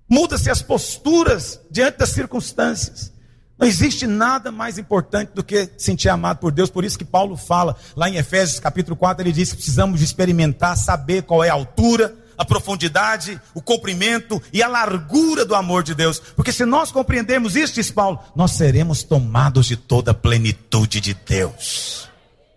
Muda-se as posturas diante das circunstâncias. Não existe nada mais importante do que sentir amado por Deus. Por isso que Paulo fala, lá em Efésios capítulo 4, ele diz que precisamos de experimentar, saber qual é a altura, a profundidade, o comprimento e a largura do amor de Deus. Porque se nós compreendermos isso, diz Paulo, nós seremos tomados de toda a plenitude de Deus.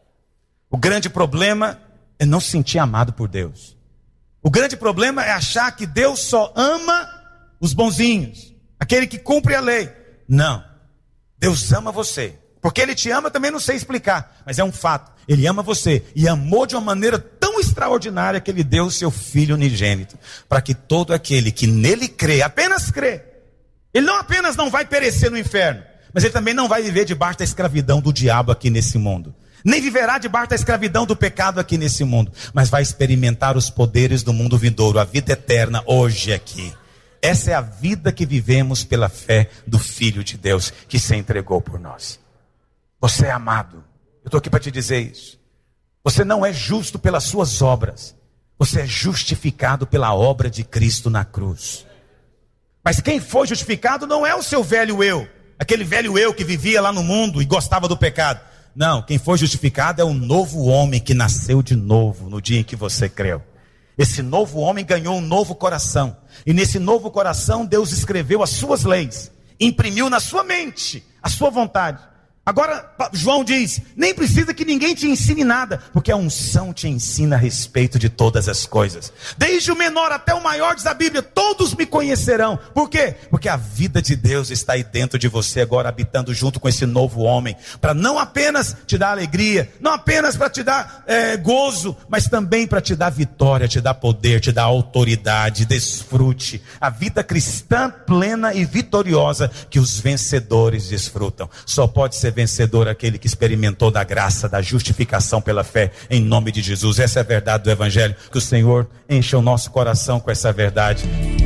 O grande problema é não se sentir amado por Deus. O grande problema é achar que Deus só ama os bonzinhos, aquele que cumpre a lei. Não. Deus ama você. Porque Ele te ama, também não sei explicar, mas é um fato. Ele ama você e amou de uma maneira tão extraordinária que Ele deu o seu Filho unigênito, para que todo aquele que nele crê, apenas crê, ele não apenas não vai perecer no inferno, mas ele também não vai viver debaixo da escravidão do diabo aqui nesse mundo, nem viverá debaixo da escravidão do pecado aqui nesse mundo, mas vai experimentar os poderes do mundo vindouro, a vida eterna hoje aqui. Essa é a vida que vivemos pela fé do Filho de Deus, que se entregou por nós. Você é amado. Eu estou aqui para te dizer isso. Você não é justo pelas suas obras. Você é justificado pela obra de Cristo na cruz. Mas quem foi justificado não é o seu velho eu. Aquele velho eu que vivia lá no mundo e gostava do pecado. Não, quem foi justificado é o novo homem que nasceu de novo no dia em que você creu. Esse novo homem ganhou um novo coração. E nesse novo coração Deus escreveu as suas leis. Imprimiu na sua mente a sua vontade. Agora João diz, nem precisa que ninguém te ensine nada, porque a unção te ensina a respeito de todas as coisas. Desde o menor até o maior, diz a Bíblia, todos me conhecerão. Por quê? Porque a vida de Deus está aí dentro de você agora, habitando junto com esse novo homem, para não apenas te dar alegria, não apenas para te dar gozo, mas também para te dar vitória, te dar poder, te dar autoridade, desfrute. A vida cristã plena e vitoriosa que os vencedores desfrutam. Só pode ser vencedor aquele que experimentou da graça, da justificação pela fé, em nome de Jesus. Essa é a verdade do Evangelho. Que o Senhor encha o nosso coração com essa verdade.